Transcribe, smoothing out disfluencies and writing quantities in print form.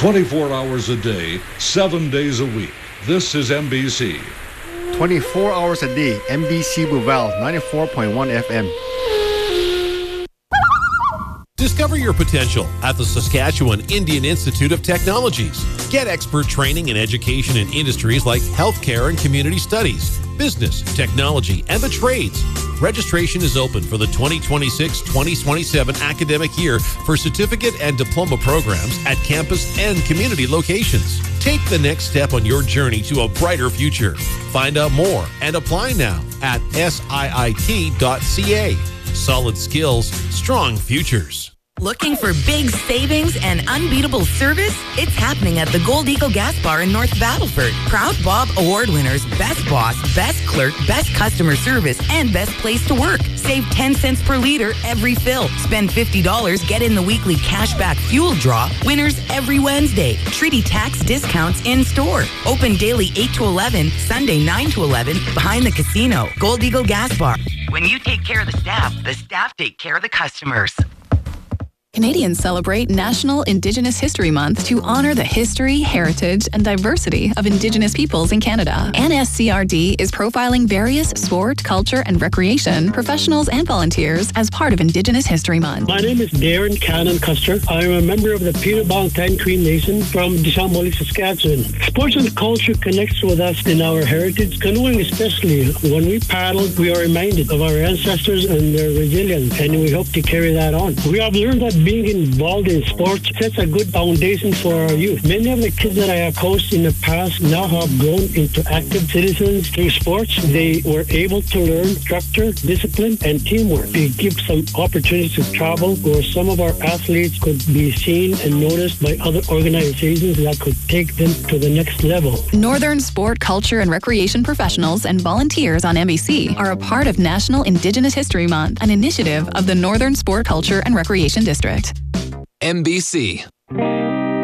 24 hours a day, 7 days a week. This is NBC. 24 hours a day, NBC Bluebell, 94.1 FM. Discover your potential at the Saskatchewan Indian Institute of Technologies. Get expert training and education in industries like healthcare and community studies, business, technology, and the trades. Registration is open for the 2026-2027 academic year for certificate and diploma programs at campus and community locations. Take the next step on your journey to a brighter future. Find out more and apply now at siit.ca. Solid skills, strong futures. Looking for big savings and unbeatable service? It's happening at the Gold Eagle Gas Bar in North Battleford. Proud Bob Award winners, Best Boss, Best Clerk, Best Customer Service, and Best Place to Work. Save 10 cents per liter every fill. Spend $50, get in the weekly cashback fuel draw. Winners every Wednesday. Treaty tax discounts in store. Open daily 8 to 11, Sunday 9 to 11, behind the casino. Gold Eagle Gas Bar. When you take care of the staff take care of the customers. Canadians celebrate National Indigenous History Month to honor the history, heritage, and diversity of Indigenous peoples in Canada. NSCRD is profiling various sport, culture, and recreation professionals and volunteers as part of Indigenous History Month. My name is Darren Cannon Custer. I'm a member of the Peter Bangtan Cree Nation from Deschambault, Saskatchewan. Sports and culture connects with us in our heritage. Canoeing especially. When we paddle, we are reminded of our ancestors and their resilience, and we hope to carry that on. We have learned that being involved in sports sets a good foundation for our youth. Many of the kids that I have coached in the past now have grown into active citizens through sports. They were able to learn structure, discipline, and teamwork. It gives some opportunities to travel where some of our athletes could be seen and noticed by other organizations that could take them to the next level. Northern sport, culture, and recreation professionals and volunteers on NBC are a part of National Indigenous History Month, an initiative of the Northern Sport, Culture, and Recreation District. NBC